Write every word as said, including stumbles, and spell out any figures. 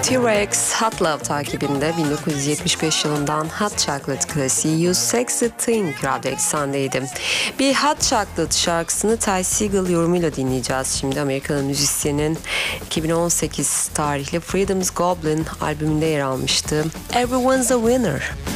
T-Rex Hot Love takibinde bin dokuz yüz yetmiş beş yılından Hot Chocolate klasiği You Sexy Thing Radyo Eksen'deydi. Bir Hot Chocolate şarkısını Ty Segall yorumuyla dinleyeceğiz şimdi. Amerikalı müzisyenin iki bin on sekiz tarihli Freedom's Goblin albümünde yer almıştı. Everyone's a Winner.